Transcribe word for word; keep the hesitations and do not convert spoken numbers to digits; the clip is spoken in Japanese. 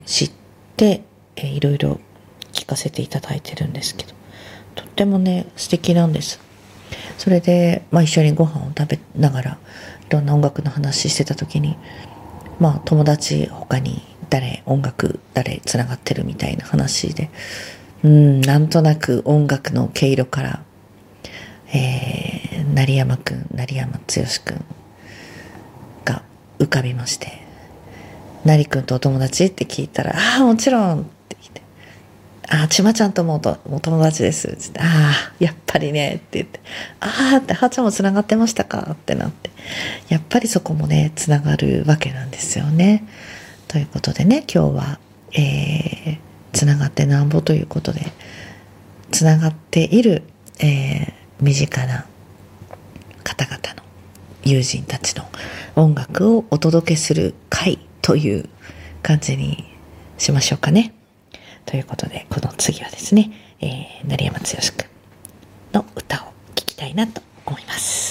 知って、えー、いろいろ聞かせていただいてるんですけど、とってもね素敵なんです。それで、まあ、一緒にご飯を食べながらいろんな音楽の話してた時に、まあ友達他に誰音楽誰つながってるみたいな話で、うん、なんとなく音楽の毛色から、えー、成山くん成山剛くんが浮かびまして、成くんとお友達って聞いたら、ああもちろんって言って、ああちまちゃんともお友達ですって言って、ああやっぱりねって言って、ああってはーちゃんもつながってましたかってなって、やっぱりそこもねつながるわけなんですよね。ということでね、今日は、えー、つながってなんぼということで、つながっている、えー、身近な方々の友人たちの音楽をお届けする会という感じにしましょうかね。ということで、この次はですね、えー、成山剛くんの歌を聴きたいなと思います。